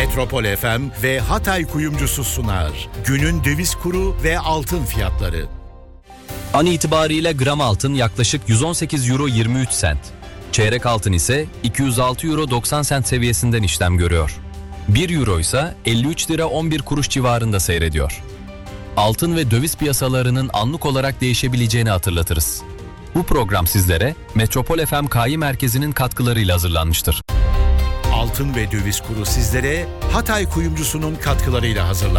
Metropol FM ve Hatay Kuyumcusu sunar. Günün döviz kuru ve altın fiyatları. An itibariyle gram altın yaklaşık 118 euro 23 sent. Çeyrek altın ise 206 euro 90 sent seviyesinden işlem görüyor. 1 euro ise 53 lira 11 kuruş civarında seyrediyor. Altın ve döviz piyasalarının anlık olarak değişebileceğini hatırlatırız. Bu program sizlere Metropol FM Kİ Merkezi'nin katkılarıyla hazırlanmıştır. Altın ve döviz kuru sizlere Hatay Kuyumcusu'nun katkılarıyla hazırlandı.